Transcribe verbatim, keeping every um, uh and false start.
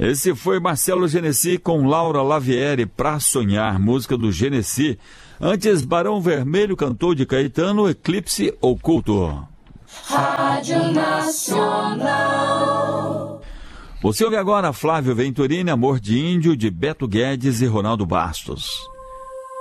Esse foi Marcelo Genesi com Laura Lavieri, Pra Sonhar, música do Genesi. Antes, Barão Vermelho cantou de Caetano, Eclipse Oculto. Rádio Nacional. Você ouve agora Flávio Venturini, Amor de Índio, de Beto Guedes e Ronaldo Bastos.